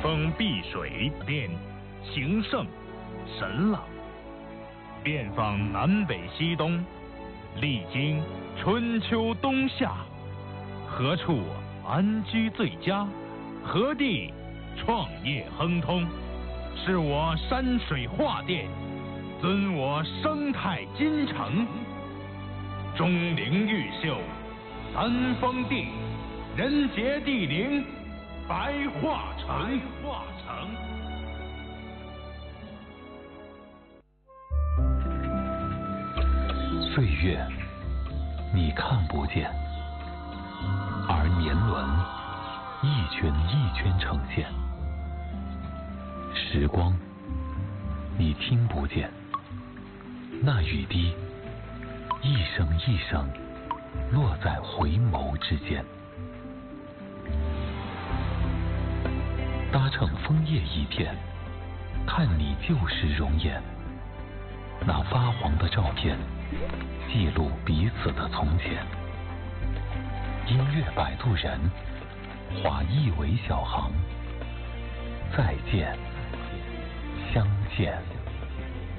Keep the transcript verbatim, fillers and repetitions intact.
风碧水便情圣神朗，遍访南北西东，历经春秋冬夏，何处安居最佳？何地创业亨通？是我山水画殿，尊我生态金城。钟灵毓秀，三峰地，人杰地灵，白化城。白化城。 岁月，你看不见，而年轮一圈一圈呈现；时光，你听不见，那雨滴一声一声落在回眸之间。搭乘枫叶一片，看你旧时容颜，那发黄的照片记录彼此的从前。音乐摆渡人，画一尾小行，再见，相见。